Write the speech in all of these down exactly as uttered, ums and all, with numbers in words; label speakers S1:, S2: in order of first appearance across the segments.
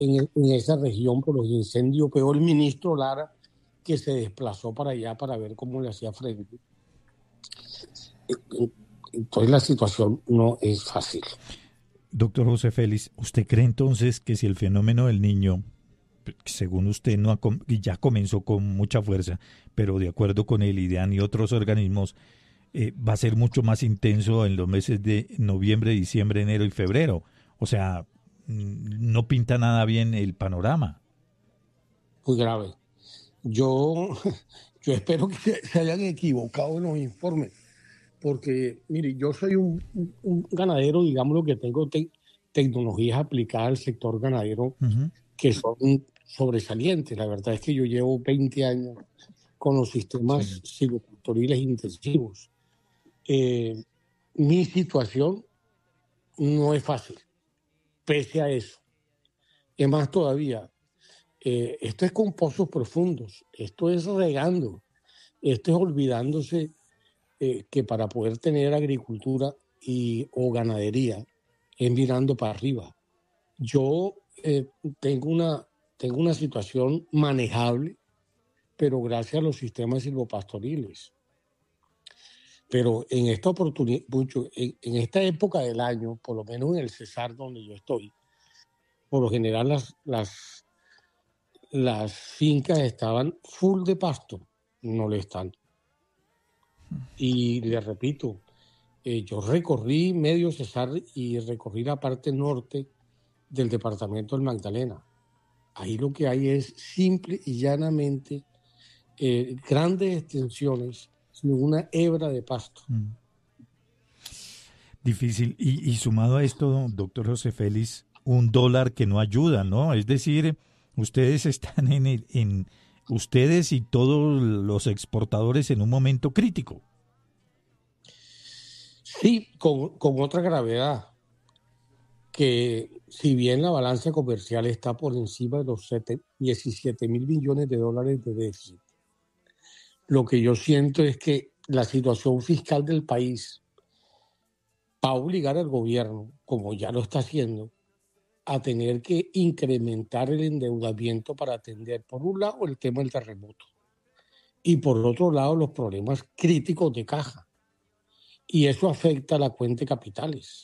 S1: en, en esa región por los incendios, peor el ministro Lara, que se desplazó para allá para ver cómo le hacía frente. Entonces la situación no es fácil.
S2: Doctor José Félix, ¿usted cree entonces que si el fenómeno del niño, según usted, no ha, ya comenzó con mucha fuerza, pero de acuerdo con el IDEAN y otros organismos, eh, va a ser mucho más intenso en los meses de noviembre, diciembre, enero y febrero? O sea, no pinta nada bien el panorama.
S1: Muy grave. Yo, yo espero que se hayan equivocado en los informes, porque, mire, yo soy un, un, un ganadero, digamos, lo que tengo te, tecnologías aplicadas al sector ganadero uh-huh. que son sobresalientes. La verdad es que yo llevo veinte años con los sistemas sí. silvoculturales intensivos. Eh, mi situación no es fácil, pese a eso. Es más todavía, eh, esto es con pozos profundos, esto es regando, esto es olvidándose eh, que para poder tener agricultura y, o ganadería es mirando para arriba. Yo eh, tengo, una, tengo una situación manejable, pero gracias a los sistemas silvopastoriles. Pero en esta oportunidad, mucho, en, en esta época del año, por lo menos en el Cesar donde yo estoy, por lo general las, las, las fincas estaban full de pasto, no le están. Y le repito, eh, yo recorrí medio Cesar y recorrí la parte norte del departamento del Magdalena. Ahí lo que hay es simple y llanamente eh, grandes extensiones sin una hebra de pasto. Mm.
S2: Difícil. Y, y sumado a esto, doctor José Félix, un dólar que no ayuda, ¿no? Es decir, ustedes están en, el, en ustedes y todos los exportadores en un momento crítico.
S1: Sí, con, con otra gravedad, que si bien la balanza comercial está por encima de los diecisiete mil millones de dólares de déficit, lo que yo siento es que la situación fiscal del país va a obligar al gobierno, como ya lo está haciendo, a tener que incrementar el endeudamiento para atender, por un lado, el tema del terremoto y por otro lado, los problemas críticos de caja. Y eso afecta a la cuenta de capitales.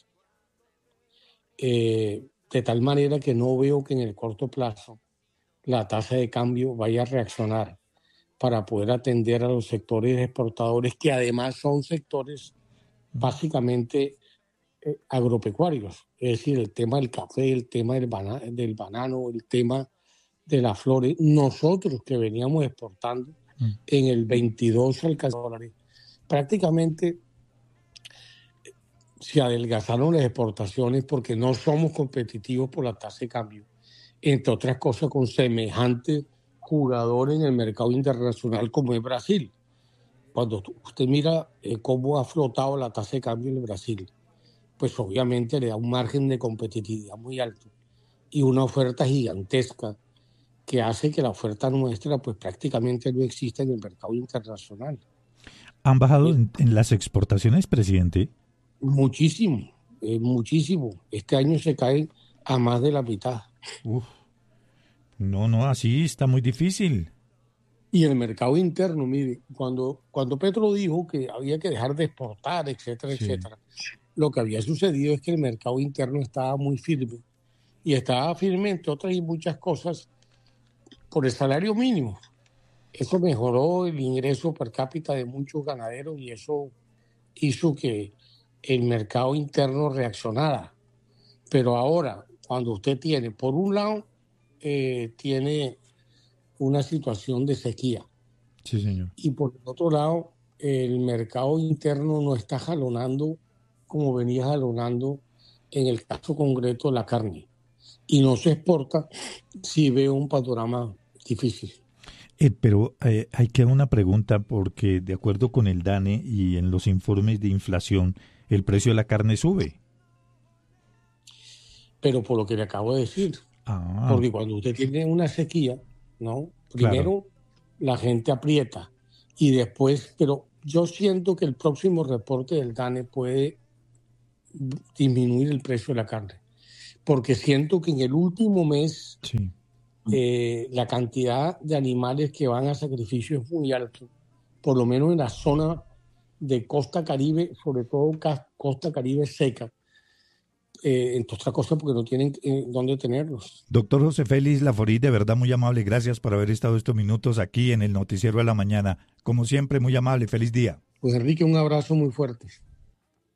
S1: Eh, de tal manera que no veo que en el corto plazo la tasa de cambio vaya a reaccionar para poder atender a los sectores exportadores, que además son sectores básicamente eh, agropecuarios. Es decir, el tema del café, el tema del, bana- del banano, el tema de las flores. Nosotros que veníamos exportando mm. en el veintidós alcanzamos dólares. Prácticamente se adelgazaron las exportaciones porque no somos competitivos por la tasa de cambio. Entre otras cosas, con semejante jugador en el mercado internacional como es Brasil. Cuando usted mira eh, cómo ha flotado la tasa de cambio en Brasil, pues obviamente le da un margen de competitividad muy alto y una oferta gigantesca que hace que la oferta nuestra pues prácticamente no exista en el mercado internacional.
S2: ¿Han bajado en, en las exportaciones, presidente?
S1: Muchísimo, eh, muchísimo. Este año se caen a más de la mitad.
S2: Uf. No, no, así está muy difícil.
S1: Y el mercado interno, mire, cuando, cuando Petro dijo que había que dejar de exportar, etcétera, sí. etcétera, lo que había sucedido es que el mercado interno estaba muy firme. Y estaba firme, entre otras y muchas cosas, por el salario mínimo. Eso mejoró el ingreso per cápita de muchos ganaderos y eso hizo que el mercado interno reaccionara. Pero ahora, cuando usted tiene, por un lado, eh, tiene una situación de sequía.
S2: Sí, señor.
S1: Y por el otro lado, el mercado interno no está jalonando como venía jalonando en el caso concreto de la carne. Y no se exporta, si veo un panorama difícil.
S2: Eh, pero eh, hay que una pregunta porque de acuerdo con el DANE y en los informes de inflación, el precio de la carne sube.
S1: Pero por lo que le acabo de decir,
S2: ah.
S1: porque cuando usted tiene una sequía, ¿no? Primero claro. la gente aprieta y después, pero yo siento que el próximo reporte del DANE puede disminuir el precio de la carne. porque siento que en el último mes
S2: Sí.
S1: eh, la cantidad de animales que van a sacrificio es muy alta, por lo menos en la zona de Costa Caribe, sobre todo Costa Caribe seca, eh, entre otras cosas porque no tienen eh, dónde tenerlos.
S2: Doctor José Félix Laforí, de verdad muy amable, gracias por haber estado estos minutos aquí en el Noticiero de la Mañana. Como siempre, muy amable, feliz día.
S1: Pues Enrique, un abrazo muy fuerte.